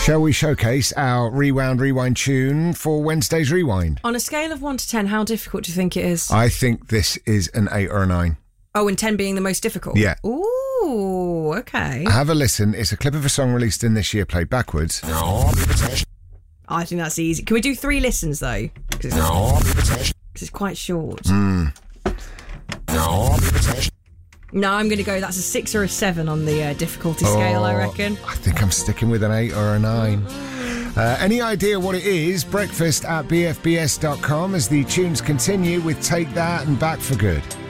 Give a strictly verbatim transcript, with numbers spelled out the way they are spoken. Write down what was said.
Shall we showcase our Rewound Rewind tune for Wednesday's Rewind? On a scale of one to ten, how difficult do you think it is? I think this is an eight or a nine. Oh, and ten being the most difficult? Yeah. Ooh, okay. Have a listen. It's a clip of a song released in this year, played backwards. I think that's easy. Can we do three listens, though? Because it's, it's quite short. Mm. No, I'm going to go, that's a six or a seven on the uh, difficulty scale, Oh, I reckon. I think I'm sticking with an eight or a nine. Uh, any idea what it is? Breakfast at b f b s dot com as the tunes continue with Take That and Back for Good.